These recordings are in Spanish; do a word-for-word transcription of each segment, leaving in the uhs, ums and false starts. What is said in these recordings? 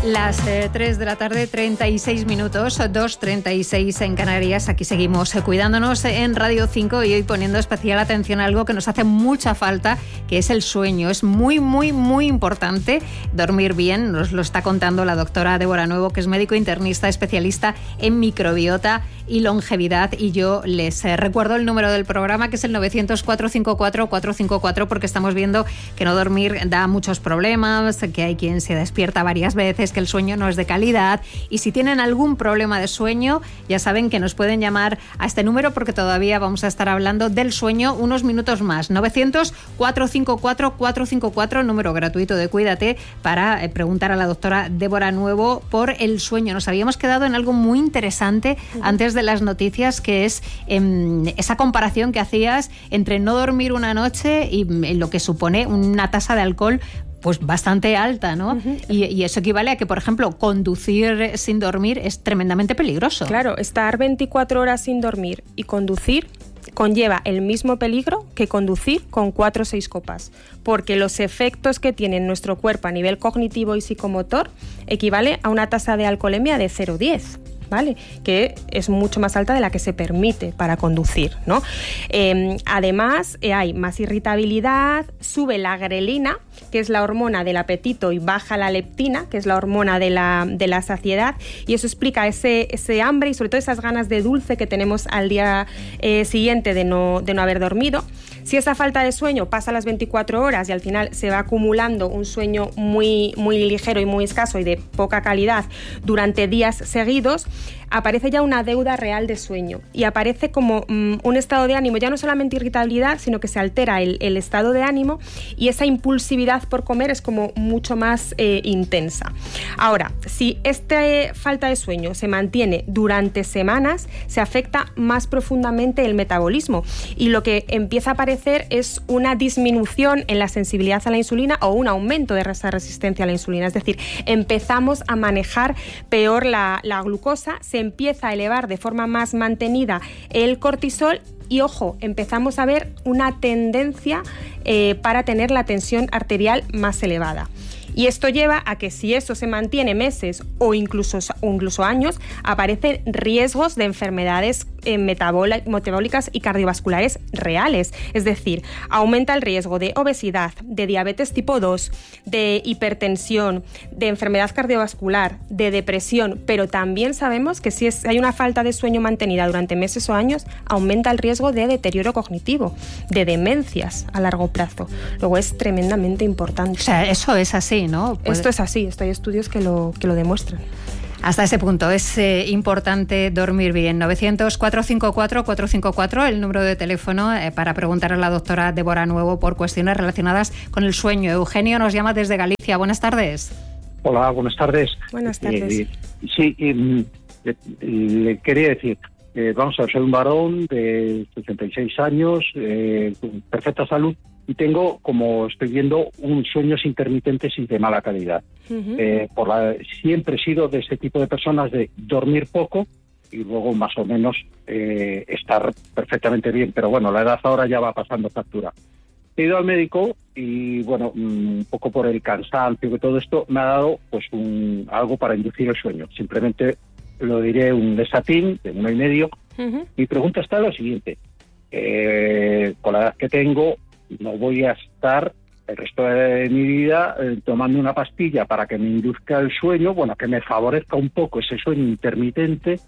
Las eh, tres de la tarde, treinta y seis minutos, dos treinta y seis en Canarias. Aquí seguimos eh, cuidándonos en Radio cinco y hoy poniendo especial atención a algo que nos hace mucha falta, que es el sueño. Es muy, muy, muy importante dormir bien. Nos lo está contando la doctora Débora Nuevo, que es médico internista, especialista en microbiota y longevidad. Y yo les eh, recuerdo el número del programa, que es el novecientos, cuatrocientos cincuenta y cuatro, cuatrocientos cincuenta y cuatro, porque estamos viendo que no dormir da muchos problemas, que hay quien se despierta varias veces, que el sueño no es de calidad. Y si tienen algún problema de sueño, ya saben que nos pueden llamar a este número, porque todavía vamos a estar hablando del sueño unos minutos más. novecientos, cuatrocientos cincuenta y cuatro, cuatrocientos cincuenta y cuatro, número gratuito de Cuídate, para eh, preguntar a la doctora Débora Nuevo por el sueño. Nos habíamos quedado en algo muy interesante uh-huh. antes de las noticias, que es eh, esa comparación que hacías entre no dormir una noche y eh, lo que supone una tasa de alcohol pues bastante alta, ¿no? Uh-huh. Y, y eso equivale a que, por ejemplo, conducir sin dormir es tremendamente peligroso. Claro, estar veinticuatro horas sin dormir y conducir conlleva el mismo peligro que conducir con cuatro o seis copas, porque los efectos que tiene en nuestro cuerpo a nivel cognitivo y psicomotor equivale a una tasa de alcoholemia de cero coma diez. ¿Vale? Que es mucho más alta de la que se permite para conducir, ¿no? Eh, además, eh, hay más irritabilidad, sube la grelina, que es la hormona del apetito, y baja la leptina, que es la hormona de la, de la saciedad, y eso explica ese, ese hambre y sobre todo esas ganas de dulce que tenemos al día eh, siguiente de no, de no haber dormido. Si esa falta de sueño pasa las veinticuatro horas y al final se va acumulando un sueño muy, muy ligero y muy escaso y de poca calidad durante días seguidos, aparece ya una deuda real de sueño y aparece como um, un estado de ánimo, ya no solamente irritabilidad, sino que se altera el, el estado de ánimo y esa impulsividad por comer es como mucho más eh, intensa. Ahora, si esta eh, falta de sueño se mantiene durante semanas, se afecta más profundamente el metabolismo y lo que empieza a aparecer es una disminución en la sensibilidad a la insulina o un aumento de esa resistencia a la insulina, es decir, empezamos a manejar peor la, la glucosa, se empieza a elevar de forma más mantenida el cortisol y, ojo, empezamos a ver una tendencia eh, para tener la tensión arterial más elevada. Y esto lleva a que si eso se mantiene meses o incluso, o incluso años, aparecen riesgos de enfermedades eh, metabólicas y cardiovasculares reales. Es decir, aumenta el riesgo de obesidad, de diabetes tipo dos, de hipertensión, de enfermedad cardiovascular, de depresión, pero también sabemos que si es, hay una falta de sueño mantenida durante meses o años, aumenta el riesgo de deterioro cognitivo, de demencias a largo plazo. Luego es tremendamente importante. O sea, eso es así, ¿no? Puede... Esto es así, esto hay estudios que lo, que lo demuestran. Hasta ese punto es eh, importante dormir bien. novecientos, cuatrocientos cincuenta y cuatro, cuatrocientos cincuenta y cuatro, el número de teléfono eh, para preguntar a la doctora Débora Nuevo por cuestiones relacionadas con el sueño. Eugenio nos llama desde Galicia. Buenas tardes. Hola, buenas tardes. Buenas tardes. Eh, sí, eh, eh, le quería decir, eh, vamos a ver, soy un varón de sesenta y seis años, eh, con perfecta salud, y tengo, como estoy viendo, un sueños intermitentes y de mala calidad. Uh-huh. Eh, por la, siempre he sido de este tipo de personas de dormir poco y luego más o menos eh, estar perfectamente bien. Pero bueno, la edad ahora ya va pasando factura. He ido al médico y, bueno, un poco por el cansancio y todo esto, me ha dado pues un, algo para inducir el sueño. Simplemente lo diré, un Desatin de uno y medio. Uh-huh. Mi pregunta está la siguiente. Eh, con la edad que tengo, no voy a estar el resto de mi vida eh, tomando una pastilla para que me induzca el sueño, bueno, que me favorezca un poco ese sueño intermitente.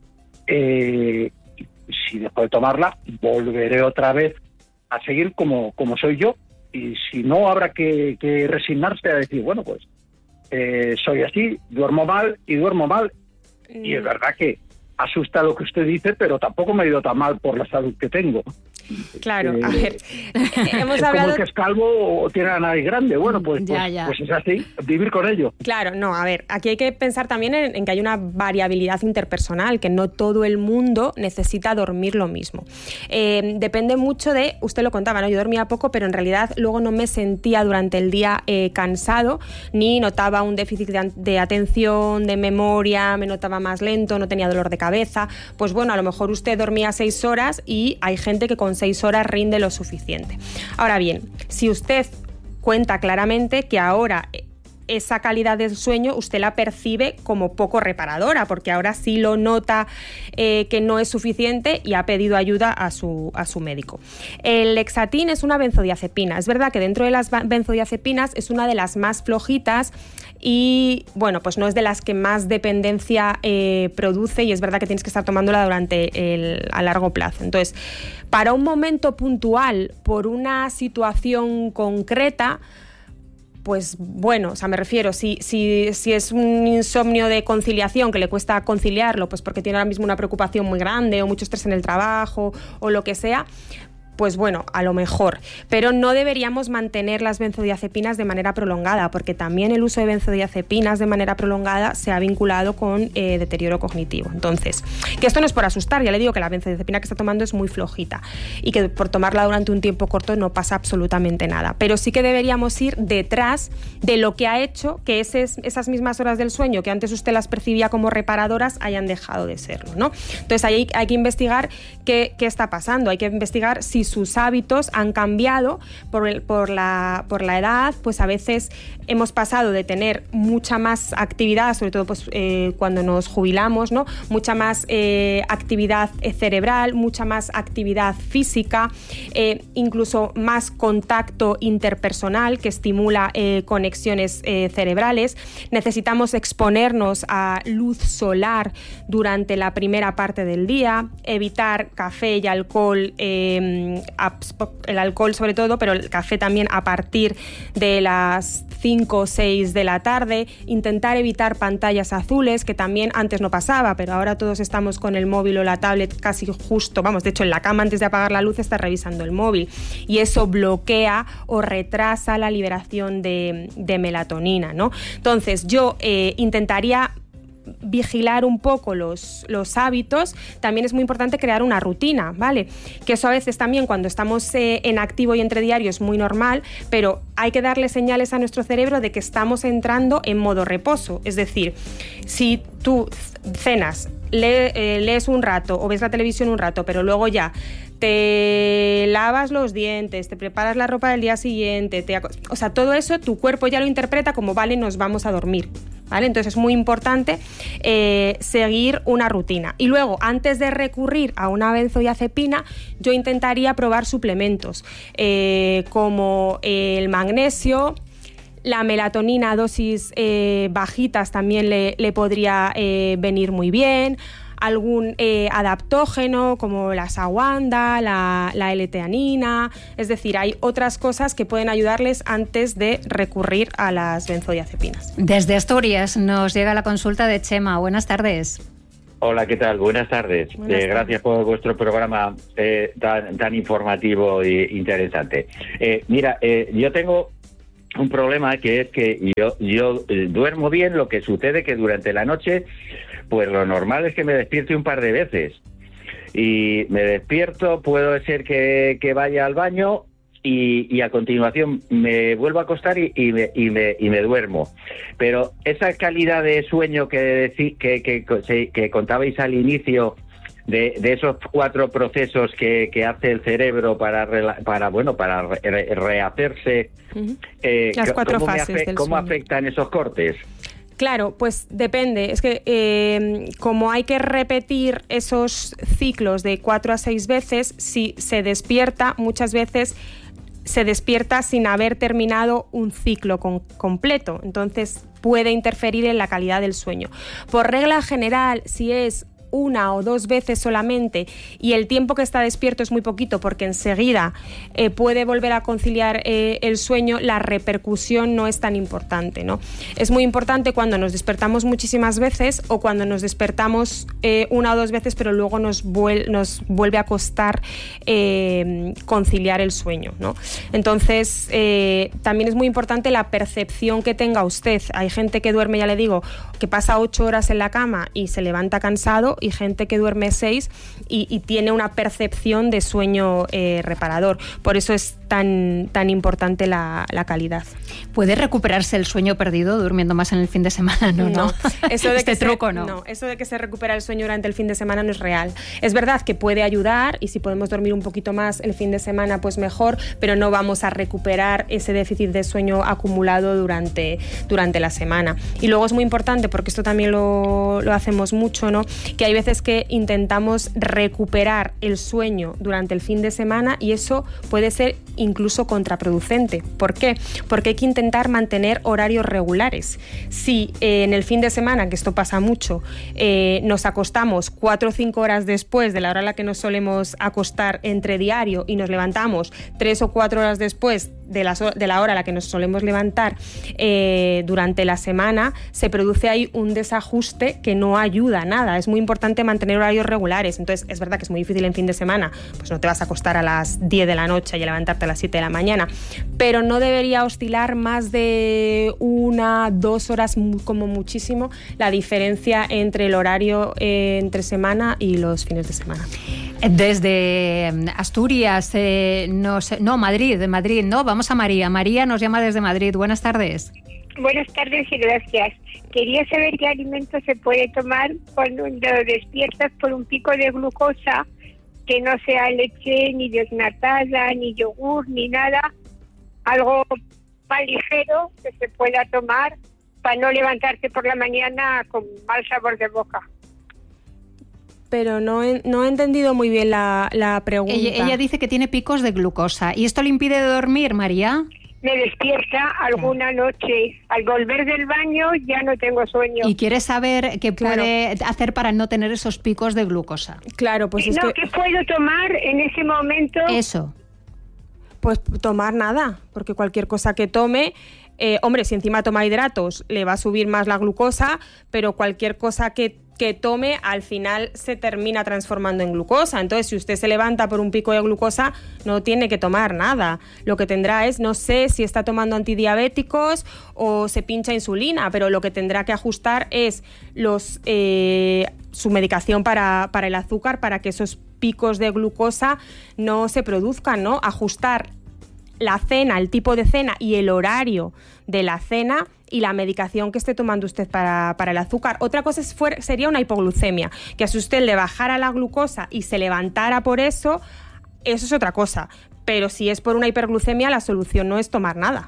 Eh, si dejo de tomarla, volveré otra vez a seguir como, como soy yo, y si no, habrá que, que resignarse a decir, bueno, pues eh, soy así, duermo mal y duermo mal. Mm. Y es verdad que asusta lo que usted dice, pero tampoco me ha ido tan mal por la salud que tengo. Claro, eh, a ver, hemos es hablado... como el que es calvo o tiene la nariz grande, bueno, pues, ya, pues, ya. pues es así, vivir con ello. Claro, no, a ver, aquí hay que pensar también en, en que hay una variabilidad interpersonal, que no todo el mundo necesita dormir lo mismo. Eh, depende mucho de, usted lo contaba, ¿no? Yo dormía poco, pero en realidad luego no me sentía durante el día eh, cansado, ni notaba un déficit de, de atención, de memoria, me notaba más lento, no tenía dolor de cabeza. Pues bueno, a lo mejor usted dormía seis horas y hay gente que con seis horas rinde lo suficiente. Ahora bien, si usted cuenta claramente que ahora esa calidad del sueño usted la percibe como poco reparadora, porque ahora sí lo nota eh, que no es suficiente y ha pedido ayuda a su, a su médico. El Lexatin es una benzodiazepina. Es verdad que dentro de las benzodiazepinas es una de las más flojitas y, bueno, pues no es de las que más dependencia eh, produce, y es verdad que tienes que estar tomándola durante el, a largo plazo. Entonces, para un momento puntual, por una situación concreta, pues bueno, o sea, me refiero, si, si, si es un insomnio de conciliación que le cuesta conciliarlo, pues porque tiene ahora mismo una preocupación muy grande o mucho estrés en el trabajo o lo que sea, pues bueno, a lo mejor. Pero no deberíamos mantener las benzodiazepinas de manera prolongada, porque también el uso de benzodiazepinas de manera prolongada se ha vinculado con eh, deterioro cognitivo. Entonces, que esto no es por asustar, ya le digo que la benzodiazepina que está tomando es muy flojita y que por tomarla durante un tiempo corto no pasa absolutamente nada. Pero sí que deberíamos ir detrás de lo que ha hecho que ese, esas mismas horas del sueño que antes usted las percibía como reparadoras hayan dejado de serlo, ¿no? Entonces ahí hay, hay que investigar qué, qué está pasando, hay que investigar si sus hábitos han cambiado por, el, por, la, por la edad. Pues a veces hemos pasado de tener mucha más actividad, sobre todo pues, eh, cuando nos jubilamos, ¿no? Mucha más eh, actividad cerebral, mucha más actividad física, eh, incluso más contacto interpersonal que estimula eh, conexiones eh, cerebrales. Necesitamos exponernos a luz solar durante la primera parte del día, evitar café y alcohol, eh, el alcohol sobre todo, pero el café también a partir de las cinco o seis de la tarde, intentar evitar pantallas azules, que también antes no pasaba, pero ahora todos estamos con el móvil o la tablet casi justo, vamos, de hecho en la cama antes de apagar la luz está revisando el móvil, y eso bloquea o retrasa la liberación de, de melatonina, ¿no? Entonces yo eh, intentaría vigilar un poco los, los hábitos. También es muy importante crear una rutina, ¿vale? Que eso a veces también cuando estamos eh, en activo y entre diario es muy normal, pero hay que darle señales a nuestro cerebro de que estamos entrando en modo reposo. Es decir, si tú cenas, lee, eh, lees un rato o ves la televisión un rato, pero luego ya te lavas los dientes, te preparas la ropa del día siguiente, te aco- o sea, todo eso tu cuerpo ya lo interpreta como, vale, nos vamos a dormir, ¿vale? Entonces es muy importante eh, seguir una rutina. Y luego, antes de recurrir a una benzodiazepina, yo intentaría probar suplementos eh, como el magnesio. La melatonina a dosis eh, bajitas también le, le podría eh, venir muy bien. Algún eh, adaptógeno como la ashwagandha, la, la L-teanina. Es decir, hay otras cosas que pueden ayudarles antes de recurrir a las benzodiazepinas. Desde Asturias nos llega la consulta de Chema. Buenas tardes. Hola, ¿qué tal? Buenas tardes. Buenas tardes. Eh, gracias por vuestro programa eh, tan, tan informativo e interesante. Eh, mira, eh, yo tengo un problema, que es que yo, yo eh, duermo bien, lo que sucede que durante la noche, pues lo normal es que me despierte un par de veces. Y me despierto, puede ser que, que vaya al baño y, y a continuación me vuelvo a acostar y, y, me, y, me, y me duermo. Pero esa calidad de sueño que, que, que, que, que contabais al inicio, de, de esos cuatro procesos que, que hace el cerebro para, para bueno, para re, rehacerse, Uh-huh. eh, Las cuatro ¿cómo, fases afe, del ¿cómo sueño. afectan esos cortes? Claro, pues depende. Es que eh, como hay que repetir esos ciclos de cuatro a seis veces, si se despierta, muchas veces se despierta sin haber terminado un ciclo con, completo. Entonces puede interferir en la calidad del sueño. Por regla general, si es una o dos veces solamente y el tiempo que está despierto es muy poquito porque enseguida eh, puede volver a conciliar eh, el sueño, la repercusión no es tan importante, ¿no? Es muy importante cuando nos despertamos muchísimas veces o cuando nos despertamos eh, una o dos veces pero luego nos, vuel- nos vuelve a costar eh, conciliar el sueño, ¿no? Entonces eh, también es muy importante la percepción que tenga usted. Hay gente que duerme, ya le digo, que pasa ocho horas en la cama y se levanta cansado, y gente que duerme seis y, y tiene una percepción de sueño eh, reparador. Por eso es tan, tan importante la, la calidad. ¿Puede recuperarse el sueño perdido durmiendo más en el fin de semana? No, no. no. Eso de este que truco se, no. no. Eso de que se recupera el sueño durante el fin de semana no es real. Es verdad que puede ayudar y si podemos dormir un poquito más el fin de semana, pues mejor, pero no vamos a recuperar ese déficit de sueño acumulado durante, durante la semana. Y luego es muy importante, porque esto también lo, lo hacemos mucho, ¿no? Que hay veces que intentamos recuperar el sueño durante el fin de semana y eso puede ser incluso contraproducente. ¿Por qué? Porque hay que intentar mantener horarios regulares. Si eh, en el fin de semana, que esto pasa mucho, eh, nos acostamos cuatro o cinco horas después de la hora a la que nos solemos acostar entre diario y nos levantamos tres o cuatro horas después de la, de la hora a la que nos solemos levantar eh, durante la semana, se produce ahí un desajuste que no ayuda a nada. Es muy importante mantener horarios regulares. Entonces, es verdad que es muy difícil en fin de semana, pues no te vas a acostar a las diez de la noche y a levantarte a las siete de la mañana, pero no debería oscilar más de una, dos horas como muchísimo la diferencia entre el horario eh, entre semana y los fines de semana. Desde Asturias, eh, nos, no, Madrid, de Madrid, no, vamos a María. María nos llama desde Madrid. Buenas tardes. Buenas tardes y gracias. Quería saber qué alimento se puede tomar cuando despiertas por un pico de glucosa, que no sea leche, ni desnatada, ni yogur, ni nada. Algo más ligero que se pueda tomar para no levantarte por la mañana con mal sabor de boca. Pero no he, no he entendido muy bien la, la pregunta. Ella, ella dice que tiene picos de glucosa. ¿Y esto le impide dormir, María? Me despierta alguna noche. Al volver del baño ya no tengo sueño. ¿Y quiere saber qué puede claro. hacer para no tener esos picos de glucosa? Claro, pues es no, que... ¿qué puedo tomar en ese momento? Eso. Pues tomar nada, porque cualquier cosa que tome... Eh, hombre, si encima toma hidratos, le va a subir más la glucosa, pero cualquier cosa que, que tome, al final se termina transformando en glucosa. Entonces, si usted se levanta por un pico de glucosa, no tiene que tomar nada. Lo que tendrá es, no sé si está tomando antidiabéticos o se pincha insulina, pero lo que tendrá que ajustar es los eh, su medicación para, para el azúcar, para que esos picos de glucosa no se produzcan, ¿no? Ajustar la cena, el tipo de cena y el horario de la cena y la medicación que esté tomando usted para, para el azúcar. Otra cosa es, fuera, sería una hipoglucemia, que a si usted le bajara la glucosa y se levantara por eso, eso es otra cosa. Pero si es por una hiperglucemia, la solución no es tomar nada.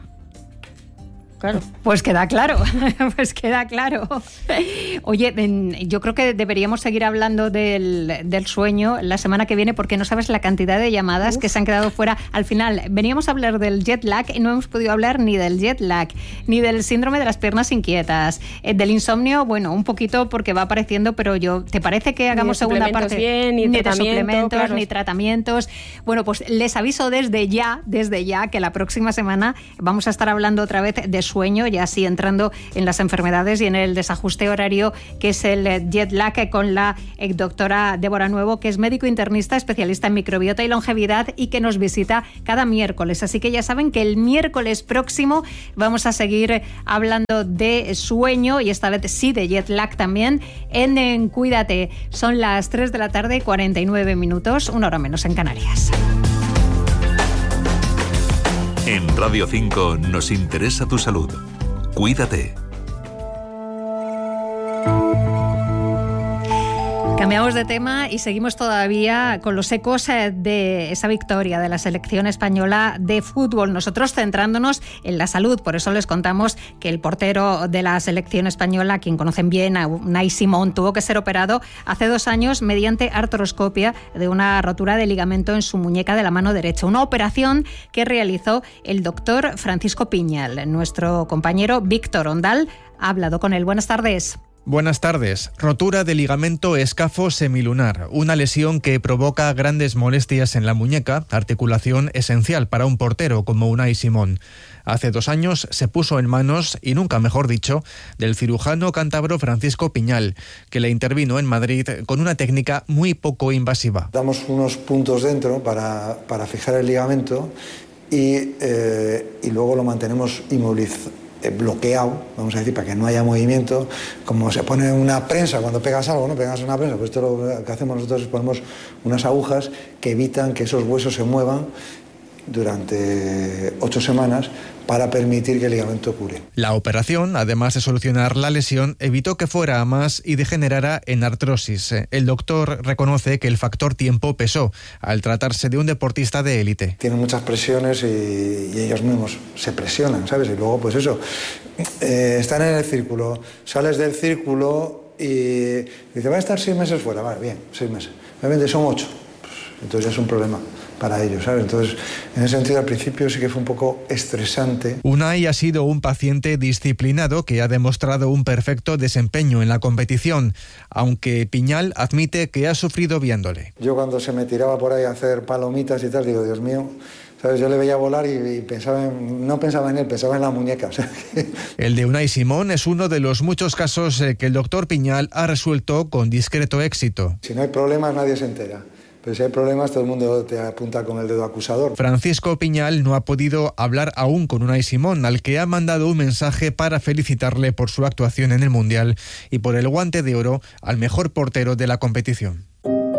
Claro. Pues queda claro, pues queda claro. Oye, yo creo que deberíamos seguir hablando del, del sueño la semana que viene, porque no sabes la cantidad de llamadas Uf. que se han quedado fuera. Al final, veníamos a hablar del jet lag y no hemos podido hablar ni del jet lag, ni del síndrome de las piernas inquietas, eh, del insomnio, bueno, un poquito porque va apareciendo, pero yo, ¿te parece que hagamos segunda parte? Bien, ni, ni de suplementos, claro. ni tratamientos. Bueno, pues les aviso desde ya, desde ya, que la próxima semana vamos a estar hablando otra vez de sueño, ya así entrando en las enfermedades y en el desajuste horario que es el jet lag, con la doctora Débora Nuevo, que es médico internista, especialista en microbiota y longevidad y que nos visita cada miércoles. Así que ya saben que el miércoles próximo vamos a seguir hablando de sueño y esta vez sí de jet lag también en, en Cuídate. Son las tres de la tarde, cuarenta y nueve minutos, una hora menos en Canarias. En Radio cinco nos interesa tu salud. Cuídate. Cambiamos de tema y seguimos todavía con los ecos de esa victoria de la selección española de fútbol. Nosotros centrándonos en la salud, por eso les contamos que el portero de la selección española, quien conocen bien, Unai Simón, tuvo que ser operado hace dos años mediante artroscopia de una rotura de ligamento en su muñeca de la mano derecha. Una operación que realizó el doctor Francisco Piñal. Nuestro compañero Víctor Ondal ha hablado con él. Buenas tardes. Buenas tardes. Rotura de ligamento escafo semilunar, una lesión que provoca grandes molestias en la muñeca, articulación esencial para un portero como Unai Simón. Hace dos años se puso en manos, y nunca mejor dicho, del cirujano cántabro Francisco Piñal, que le intervino en Madrid con una técnica muy poco invasiva. Damos unos puntos dentro para, para fijar el ligamento y, eh, y luego lo mantenemos inmovilizado, bloqueado, vamos a decir, para que no haya movimiento, como se pone una prensa cuando pegas algo, ¿no? Pegas una prensa, pues esto lo que hacemos nosotros es ponemos unas agujas que evitan que esos huesos se muevan durante ocho semanas para permitir que el ligamento cure. La operación, además de solucionar la lesión, evitó que fuera a más y degenerara en artrosis. El doctor reconoce que el factor tiempo pesó al tratarse de un deportista de élite. Tienen muchas presiones y, y ellos mismos se presionan, ¿sabes? Y luego, pues eso, eh, están en el círculo, sales del círculo y dice, va a estar seis meses fuera, vale, bien, seis meses. Obviamente son ocho, pues, entonces ya es un problema para ellos, ¿sabes? Entonces, en ese sentido, al principio sí que fue un poco estresante. Unai ha sido un paciente disciplinado que ha demostrado un perfecto desempeño en la competición, aunque Piñal admite que ha sufrido viéndole. Yo cuando se me tiraba por ahí a hacer palomitas y tal, digo, Dios mío, ¿sabes? Yo le veía volar y, y pensaba en, no pensaba en él, pensaba en la muñeca. O sea, que... El de Unai Simón es uno de los muchos casos que el doctor Piñal ha resuelto con discreto éxito. Si no hay problemas, nadie se entera. Pero si hay problemas, todo el mundo te apunta con el dedo acusador. Francisco Piñal no ha podido hablar aún con Unai Simón, al que ha mandado un mensaje para felicitarle por su actuación en el Mundial y por el guante de oro al mejor portero de la competición.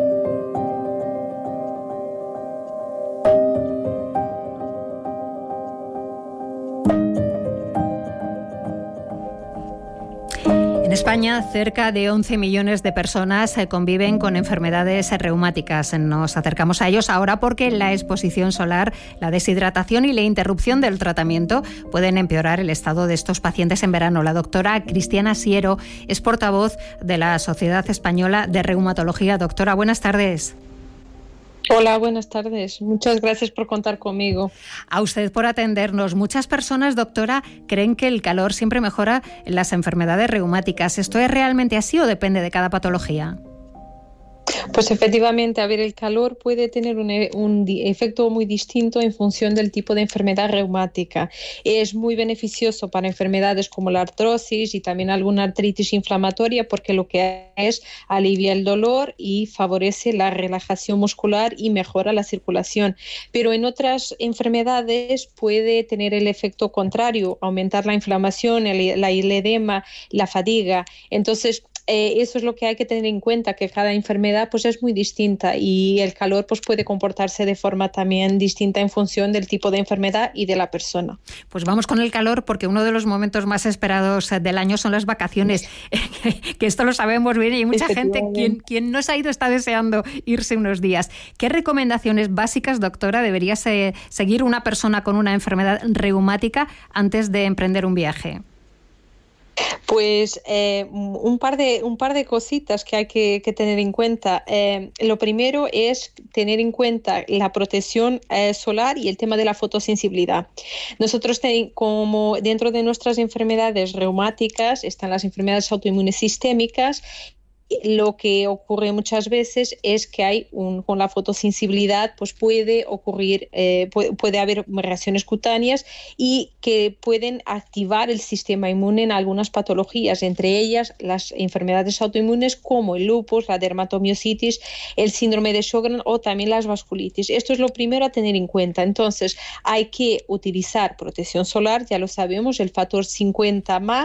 En España, cerca de once millones de personas conviven con enfermedades reumáticas. Nos acercamos a ellos ahora porque la exposición solar, la deshidratación y la interrupción del tratamiento pueden empeorar el estado de estos pacientes en verano. La doctora Cristiana Siero es portavoz de la Sociedad Española de Reumatología. Doctora, buenas tardes. Hola, buenas tardes. Muchas gracias por contar conmigo. A usted por atendernos. Muchas personas, doctora, creen que el calor siempre mejora las enfermedades reumáticas. ¿Esto es realmente así o depende de cada patología? Pues efectivamente, a ver, el calor puede tener un, un efecto muy distinto en función del tipo de enfermedad reumática. Es muy beneficioso para enfermedades como la artrosis y también alguna artritis inflamatoria porque lo que es alivia el dolor y favorece la relajación muscular y mejora la circulación. Pero en otras enfermedades puede tener el efecto contrario, aumentar la inflamación, el, la, el edema, la fatiga. Entonces, Eh, eso es lo que hay que tener en cuenta, que cada enfermedad pues es muy distinta y el calor pues puede comportarse de forma también distinta en función del tipo de enfermedad y de la persona. Pues vamos con el calor porque uno de los momentos más esperados del año son las vacaciones, que esto lo sabemos bien y hay mucha gente quien, quien no se ha ido está deseando irse unos días. ¿Qué recomendaciones básicas, doctora, debería se, seguir una persona con una enfermedad reumática antes de emprender un viaje? Pues eh, un, par de, un par de cositas que hay que, que tener en cuenta. Eh, lo primero es tener en cuenta la protección eh, solar y el tema de la fotosensibilidad. Nosotros, ten, como dentro de nuestras enfermedades reumáticas, están las enfermedades autoinmunes sistémicas. Lo que ocurre muchas veces es que hay un, con la fotosensibilidad pues puede ocurrir, eh, puede, puede haber reacciones cutáneas y que pueden activar el sistema inmune en algunas patologías, entre ellas las enfermedades autoinmunes como el lupus, la dermatomiositis, el síndrome de Sjögren o también las vasculitis. Esto es lo primero a tener en cuenta. Entonces hay que utilizar protección solar, ya lo sabemos, el factor cincuenta más